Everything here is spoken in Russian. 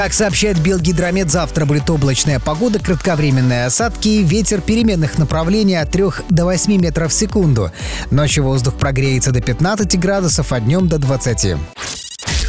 Как сообщает Белгидромет, завтра будет облачная погода, кратковременные осадки, ветер переменных направлений от 3 до 8 метров в секунду. Ночью воздух прогреется до 15 градусов, а днем до 20.